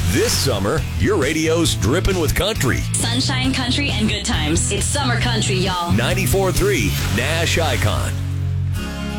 This summer, your radio's dripping with country. Sunshine, country, and good times. It's summer country, y'all. 94.3 Nash Icon.